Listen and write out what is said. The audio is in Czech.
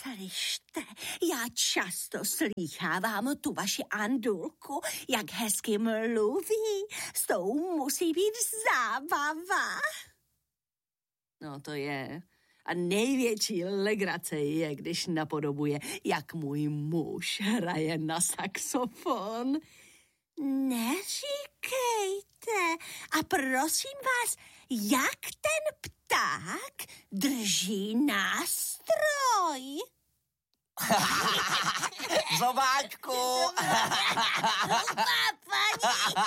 Slyšte, já často slýchávám tu vaši Andulku, jak hezky mluví. S tou musí být zábava. No to je. A největší legrace je, když napodobuje, jak můj muž hraje na saxofon. Neříkejte. A prosím vás, jak ten pták drží nástroj? Zobáčku! Paní!